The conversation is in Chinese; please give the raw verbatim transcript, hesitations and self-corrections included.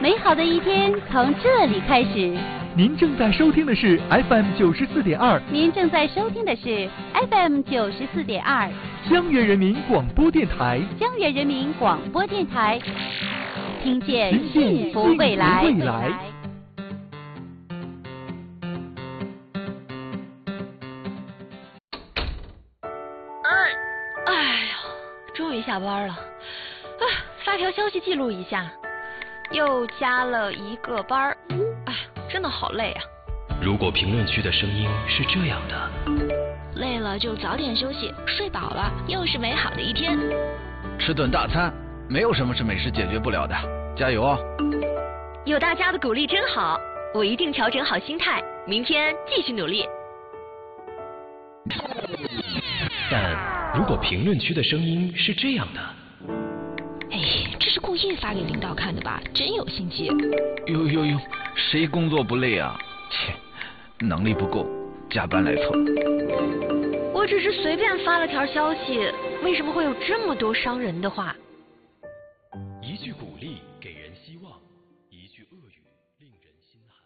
美好的一天从这里开始。 您正在收听的是 F M 九十四点二。 您正在收听的是 F M 九十四点二。 江源人民广播电台。 江源人民广播电台，听见听见幸福未来。 幸福未来哎呀，终于下班了。啊，发条消息记录一下，又加了一个班儿。哎，真的好累啊。 如果评论区的声音是这样的， 累了就早点休息，睡饱了又是美好的一天。 吃顿大餐，没有什么是美食解决不了的，加油哦！ 有大家的鼓励真好，我一定调整好心态，明天继续努力。 但如果评论区的声音是这样的， 哎，这是故意发给领导看的吧？真有心机。 呦呦呦，谁工作不累啊？切，能力不够，加班来凑。 我只是随便发了条消息，为什么会有这么多伤人的话？ 一句鼓励给人希望，一句恶语令人心寒。